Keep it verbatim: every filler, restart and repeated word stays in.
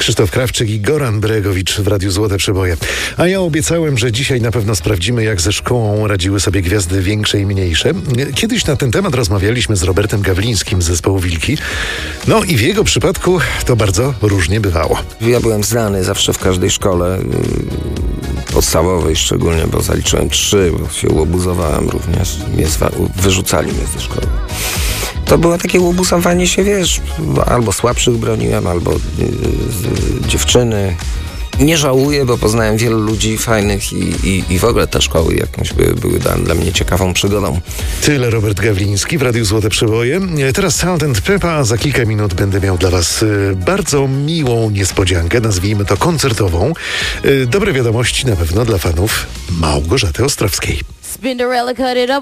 Krzysztof Krawczyk i Goran Bregowicz w Radiu Złote Przeboje. A ja obiecałem, że dzisiaj na pewno sprawdzimy, jak ze szkołą radziły sobie gwiazdy większe i mniejsze. Kiedyś na ten temat rozmawialiśmy z Robertem Gawlińskim z zespołu Wilki. No i w jego przypadku to bardzo różnie bywało. Ja byłem znany zawsze w każdej szkole, podstawowej szczególnie, bo zaliczyłem trzy, bo się łobuzowałem również. Mnie zwa- wyrzucali mnie ze szkoły. To było takie łobuzowanie się, wiesz, albo słabszych broniłem, albo yy, yy, dziewczyny. Nie żałuję, bo poznałem wielu ludzi fajnych i, i, i w ogóle te szkoły jakąś były, były dla, dla mnie ciekawą przygodą. Tyle Robert Gawliński w Radiu Złote Przeboje. Teraz Salt and Pepper, a za kilka minut będę miał dla was y, bardzo miłą niespodziankę, nazwijmy to koncertową. Y, dobre wiadomości na pewno dla fanów Małgorzaty Ostrowskiej. Spinderella cut it up.